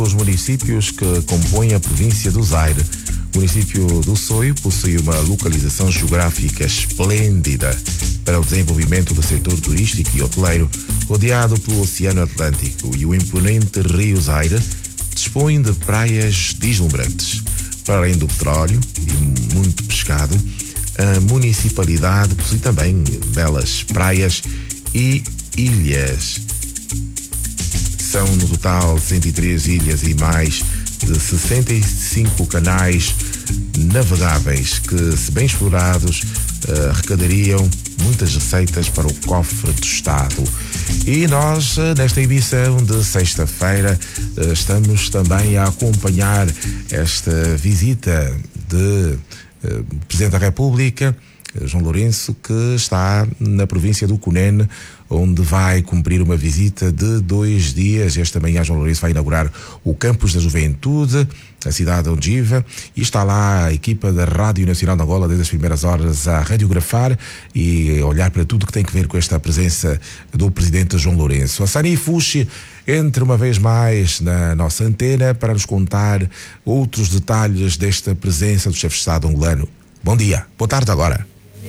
Os municípios que compõem a província do Zaire. O município do Soio possui uma localização geográfica esplêndida para o desenvolvimento do setor turístico e hoteleiro, rodeado pelo Oceano Atlântico, e o imponente Rio Zaire dispõe de praias deslumbrantes. Para além do petróleo e muito pescado, a municipalidade possui também belas praias e ilhas. São no total 103 ilhas e mais de 65 canais navegáveis que, se bem explorados, arrecadariam muitas receitas para o cofre do Estado. E nós, nesta edição de sexta-feira, estamos também a acompanhar esta visita de Presidente da República, João Lourenço, que está na província do Cunene, onde vai cumprir uma visita de 2 dias. Esta manhã João Lourenço vai inaugurar o Campus da Juventude, a cidade onde vive, e está lá a equipa da Rádio Nacional de Angola desde as primeiras horas a radiografar e olhar para tudo que tem que ver com esta presença do Presidente João Lourenço. A Sani Fuxi entra uma vez mais na nossa antena para nos contar outros detalhes desta presença do chefe de Estado angolano. Bom dia, boa tarde agora.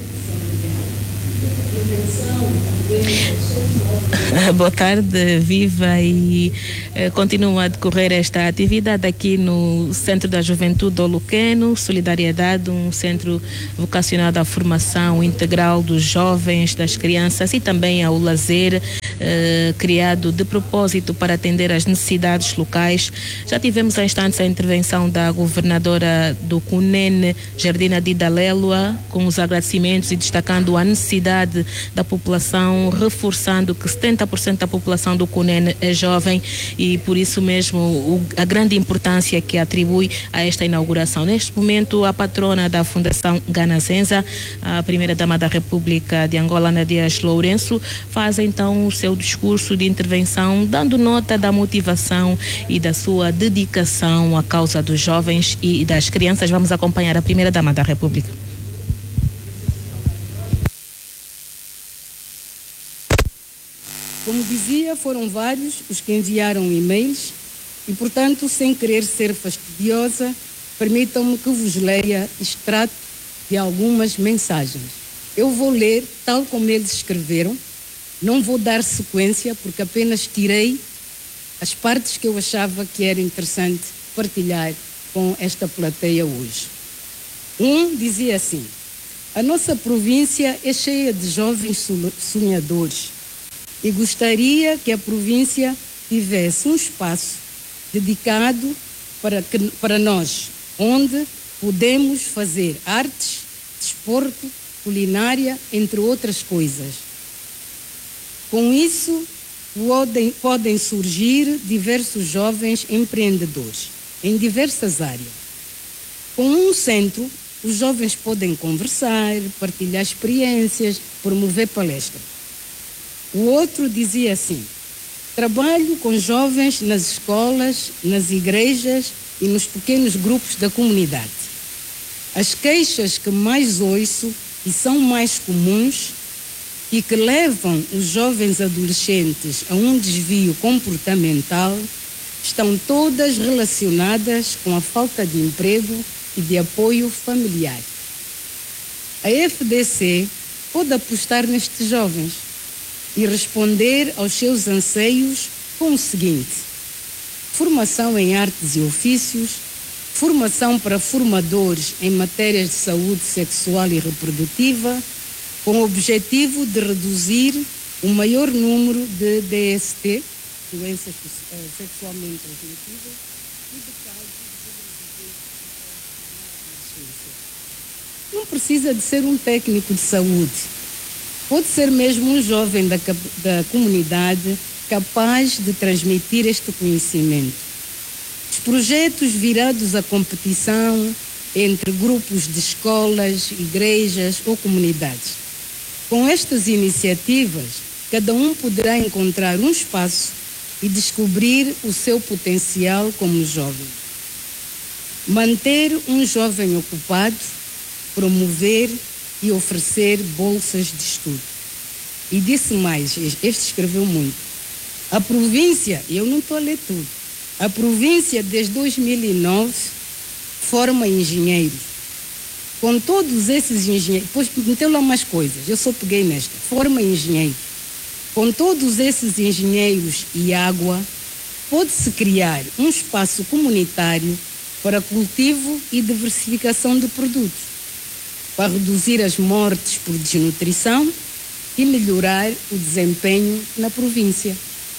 Boa tarde, viva, e continua a decorrer esta atividade aqui no Centro da Juventude Oluqueno, Solidariedade, um centro vocacionado à formação integral dos jovens, das crianças e também ao lazer, criado de propósito para atender às necessidades locais. Já tivemos há instantes a intervenção da governadora do Cunene, Jardina Dida Lélua, com os agradecimentos e destacando a necessidade da população, reforçando que 70% da população do Cunene é jovem e por isso mesmo a grande importância que atribui a esta inauguração. Neste momento, a patrona da Fundação Ganazenza, a primeira-dama da República de Angola, Ana Dias Lourenço, faz então o seu discurso de intervenção, dando nota da motivação e da sua dedicação à causa dos jovens e das crianças. Vamos acompanhar a primeira-dama da República. Como dizia, foram vários os que enviaram e-mails e, portanto, sem querer ser fastidiosa, permitam-me que vos leia extrato de algumas mensagens. Eu vou ler tal como eles escreveram, não vou dar sequência porque apenas tirei as partes que eu achava que era interessante partilhar com esta plateia hoje. Um dizia assim: a nossa província é cheia de jovens sonhadores e gostaria que a província tivesse um espaço dedicado para nós, onde podemos fazer artes, desporto, culinária, entre outras coisas. Com isso, podem surgir diversos jovens empreendedores em diversas áreas. Com um centro, os jovens podem conversar, partilhar experiências, promover palestras. O outro dizia assim: trabalho com jovens nas escolas, nas igrejas e nos pequenos grupos da comunidade. As queixas que mais ouço e são mais comuns e que levam os jovens adolescentes a um desvio comportamental estão todas relacionadas com a falta de emprego e de apoio familiar. A FDC pode apostar nestes jovens e responder aos seus anseios com o seguinte: formação em artes e ofícios, formação para formadores em matérias de saúde sexual e reprodutiva, com o objetivo de reduzir o maior número de DST, doenças sexualmente transmissíveis, e de casos de não precisa de ser um técnico de saúde. Pode ser mesmo um jovem da comunidade capaz de transmitir este conhecimento. Os projetos virados à competição entre grupos de escolas, igrejas ou comunidades. Com estas iniciativas, cada um poderá encontrar um espaço e descobrir o seu potencial como jovem. Manter um jovem ocupado, promover e oferecer bolsas de estudo. E disse mais, este escreveu muito: a província, eu não estou a ler tudo, A província, desde 2009, forma engenheiros. Com todos esses engenheiros, depois meteu lá mais coisas, eu só peguei nesta, forma engenheiros. Com todos esses engenheiros e água, pode-se criar um espaço comunitário para cultivo e diversificação de produtos, para reduzir as mortes por desnutrição e melhorar o desempenho na província.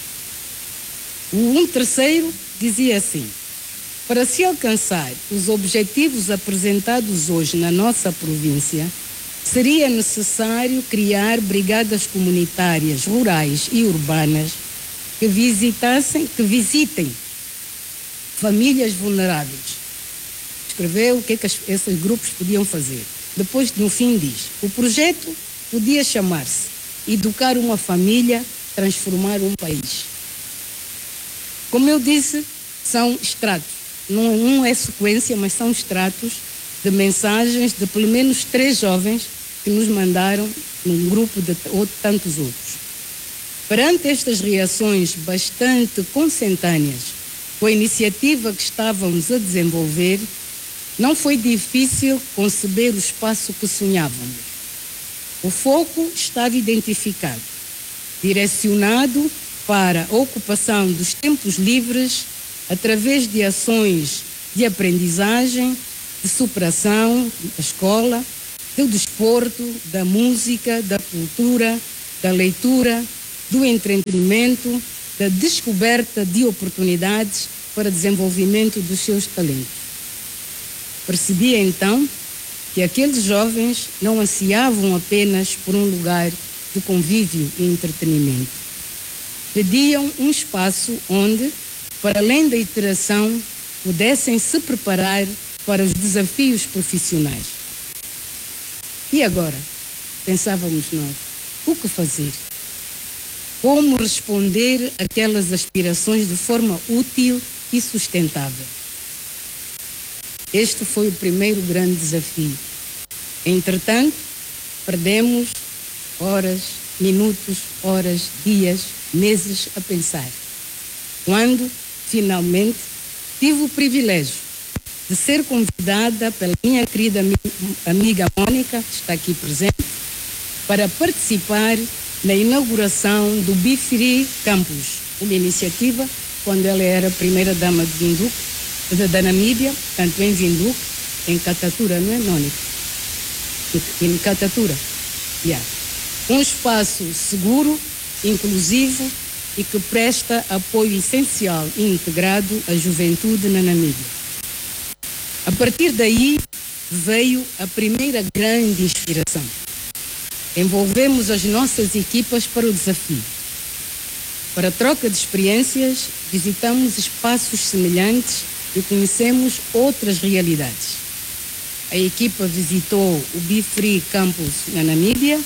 Um terceiro dizia assim: para se alcançar os objetivos apresentados hoje na nossa província, seria necessário criar brigadas comunitárias rurais e urbanas que visitem famílias vulneráveis. Escreveu o que esses grupos podiam fazer. Depois, no fim, diz: o projeto podia chamar-se Educar uma Família, Transformar um País. Como eu disse, são extratos. Não é sequência, mas são extratos de mensagens de pelo menos 3 jovens que nos mandaram num grupo de tantos outros. Perante estas reações bastante consentâneas com a iniciativa que estávamos a desenvolver, não foi difícil conceber o espaço que sonhávamos. O foco estava identificado, direcionado para a ocupação dos tempos livres através de ações de aprendizagem, de superação da escola, do desporto, da música, da cultura, da leitura, do entretenimento, da descoberta de oportunidades para desenvolvimento dos seus talentos. Percebi então que aqueles jovens não ansiavam apenas por um lugar de convívio e entretenimento. Pediam um espaço onde, para além da iteração, pudessem se preparar para os desafios profissionais. E agora, pensávamos nós, o que fazer? Como responder àquelas aspirações de forma útil e sustentável? Este foi o primeiro grande desafio. Entretanto, perdemos horas, minutos, horas, dias, meses a pensar. Quando, finalmente, tive o privilégio de ser convidada pela minha querida amiga Mônica, que está aqui presente, para participar na inauguração do Bifri Campus, uma iniciativa quando ela era primeira-dama de Windhoek, da Namíbia, tanto em Windhoek, em Catatura, não é, Mônica? Em Catatura. Yeah. Um espaço seguro, inclusivo e que presta apoio essencial e integrado à juventude na Namíbia. A partir daí veio a primeira grande inspiração. Envolvemos as nossas equipas para o desafio. Para a troca de experiências, visitamos espaços semelhantes e conhecemos outras realidades. A equipa visitou o Bifri Campus na Namíbia,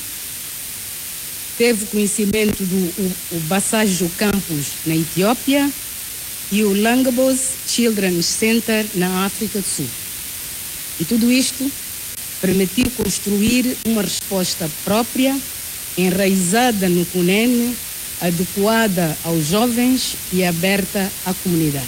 teve conhecimento do Basajo Campus na Etiópia e o Langabos Children's Center na África do Sul. E tudo isto permitiu construir uma resposta própria, enraizada no CUNEN, adequada aos jovens e aberta à comunidade.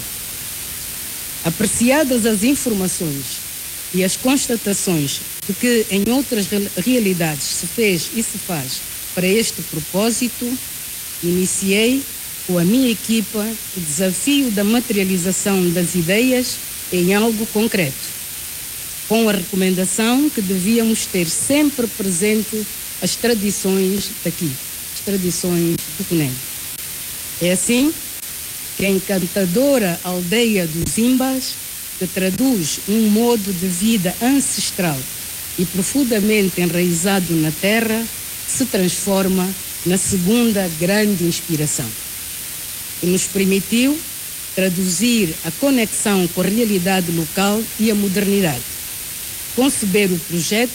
Apreciadas as informações e as constatações de que em outras realidades se fez e se faz para este propósito, iniciei com a minha equipa o desafio da materialização das ideias em algo concreto, com a recomendação que devíamos ter sempre presente as tradições daqui, as tradições do CUNEN. É assim que a encantadora aldeia dos Imbas, que traduz um modo de vida ancestral e profundamente enraizado na terra, se transforma na segunda grande inspiração. E nos permitiu traduzir a conexão com a realidade local e a modernidade. Conceber o projeto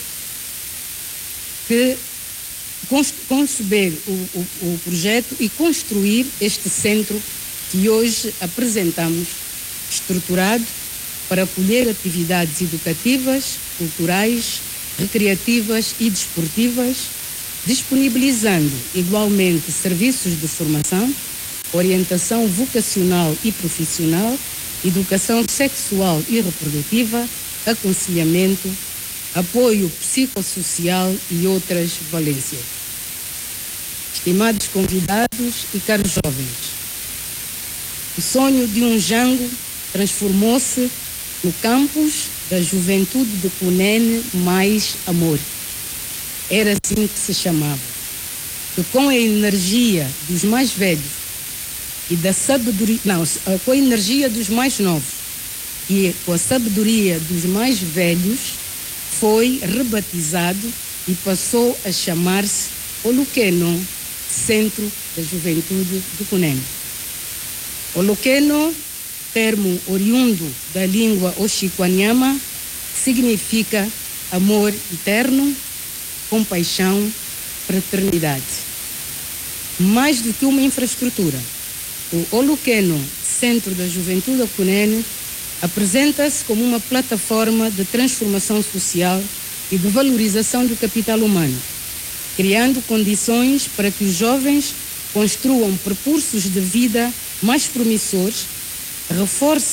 e construir este centro que hoje apresentamos, estruturado para acolher atividades educativas, culturais, recreativas e desportivas, disponibilizando igualmente serviços de formação, orientação vocacional e profissional educação sexual e reprodutiva, aconselhamento, apoio psicossocial e outras valências. Estimados convidados e caros jovens, o sonho de um Jango transformou-se no campus da juventude de Cunene mais amor. Era assim que se chamava. E com a energia dos mais velhos e da sabedoria, com a energia dos mais novos e com a sabedoria dos mais velhos, foi rebatizado e passou a chamar-se Oluqueno, Centro da Juventude de Cunene. Oluqueno, termo oriundo da língua Oxiquanyama, significa amor eterno, compaixão, fraternidade. Mais do que uma infraestrutura, o Oluqueno, Centro da Juventude de Cunene, apresenta-se como uma plataforma de transformação social e de valorização do capital humano, criando condições para que os jovens construam percursos de vida mais promissores, reforcem